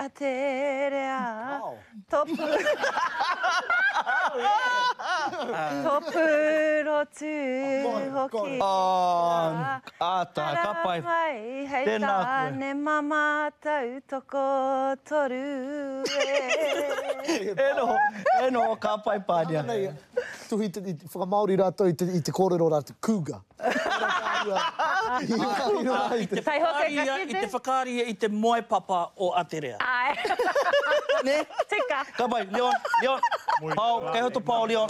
Aterea. Topu. Topu rotu hoki. Ata, kapai. Hei tāne mama tau toko toru e. Eno, kapai pānia. Tuhi i whakamaori rātou i te kōrero rātou kuga. Tai hoke ka I te whakaaria i te moe papa o Aterea. Ai. Ne? Tika. Kapai, Leon. Pau, kei hoto pau, Leon.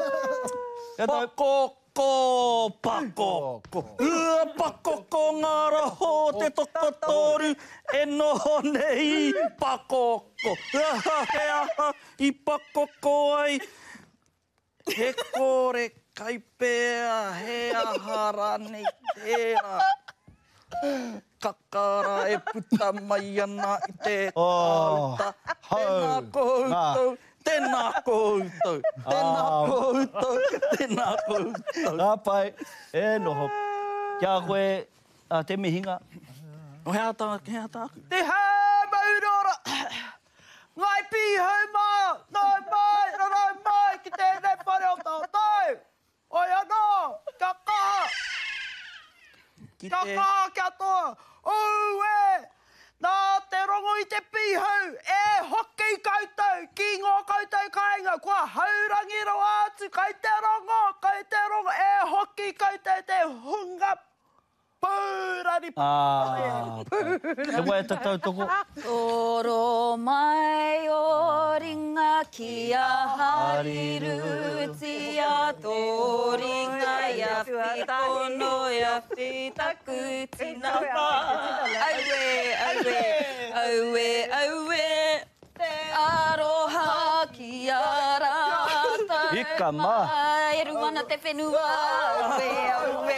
Pakoko, pakoko. Ua pakoko ngara ho te toko toru. E noho nei pakoko. He aha i pakoko ai. He kore kaipea, he aha nei tērā. Kakara e puta mai ana i te tauta. Tēnā koutou, tēnā koutou, tēnā koutou, tēnā koutou. Kapai, e noho. Kia koe, te mihinga. O hea tāku. Te hea maurora. Ngai pihau mā, nai mai, ki tēnei whare o tātou. Oi anō, kia kaha. Kia kaha kia toa. Ou e, nā te rongo i te pihau, e hoki koutou, ki ngō koutou kāinga, kua haurangi ro atu, kai te rongo, e hoki koutou te hunga pūrari. Te wai tatau toko. Toro mai o ringa kia hariru tia tō ringa ia whikono ia whitaku tina wā. Aue, aroha kia rata. Ika mā. E ruana te whenua, aue.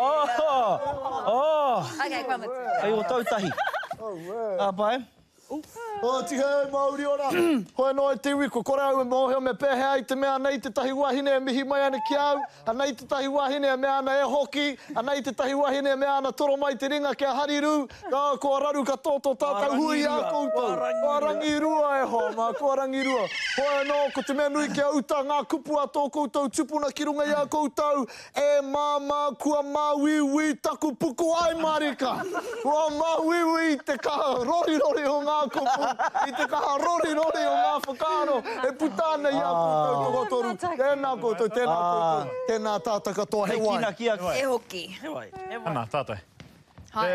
Okay, promise. Ai o tautahi. Pai. O ti hei mauri ora. Hoi no e te wiko, kore au e moheo me pēhea i te mea nei te tahi wahine e mihi mai ana ki au. Anei te tahi wahine e mea ana e hoki. Anei te tahi wahine e mea ana toro mai te ringa kia hariru. Kua raru ka tōtō tātou hui a koutou. Kua rangi rua e ho, mā kua rangi rua. Hoi no, ko te mea nui kia uta ngā kupu a tō koutou tupuna ki runga i a koutou. E māma kua māwiwi taku puku ai marika. Kua māwiwi te kaha rori o ngā kupu. I te kaha rori o ngā whakaaro. E putana i a koutou toko toru. Tēnā koutou, tēnā koutou. Tēnā tātaka toa he wai. Kina kia koe. E hoki. He wai. Ana, tātai.